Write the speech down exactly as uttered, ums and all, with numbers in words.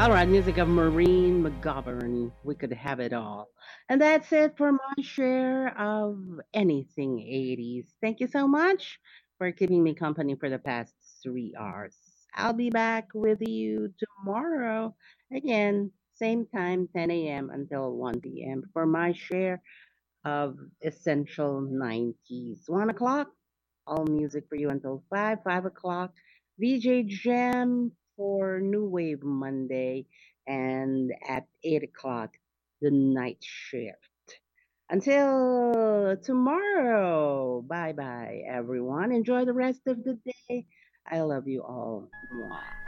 All right, music of Maureen McGovern. We could have it all. And that's it for my share of anything eighties. Thank you so much for keeping me company for the past three hours. I'll be back with you tomorrow. Again, same time, ten a m until one p m for my share of essential nineties. One o'clock, all music for you until five, five o'clock. V J Jam for New Wave Monday, and at eight o'clock, the night shift. Until tomorrow, bye bye, everyone. Enjoy the rest of the day. I love you all. Mwah.